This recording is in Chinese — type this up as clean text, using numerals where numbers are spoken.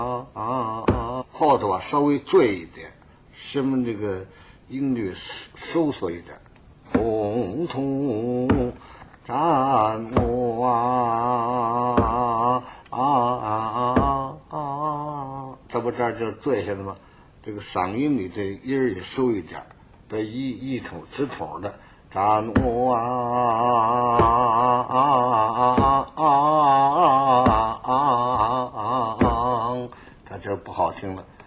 后头稍微坠一点，使们这个音律收缩一点。红土战我这不这儿就坠下了吗？这个嗓音里这音儿也收一点，这一筒直筒的战我它这不好听了。